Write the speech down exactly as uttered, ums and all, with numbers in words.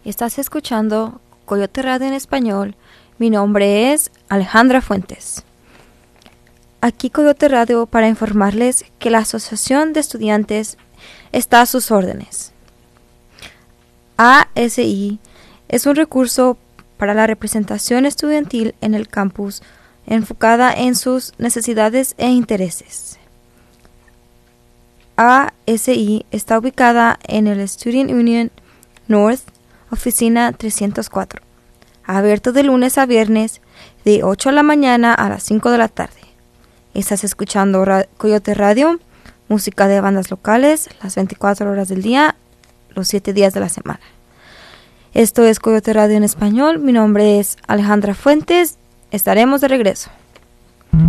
Estás escuchando Coyote Radio en español. Mi nombre es Alejandra Fuentes. Aquí Coyote Radio para informarles que la Asociación de Estudiantes está a sus órdenes. A S I es un recurso para la representación estudiantil en el campus, enfocada en sus necesidades e intereses. A S I está ubicada en el Student Union North, oficina trescientos cuatro, abierto de lunes a viernes de ocho de la mañana a las cinco de la tarde. Estás escuchando Ra- Coyote Radio, música de bandas locales, las veinticuatro horas del día, los siete días de la semana. Esto es Coyote Radio en español. Mi nombre es Alejandra Fuentes. Estaremos de regreso.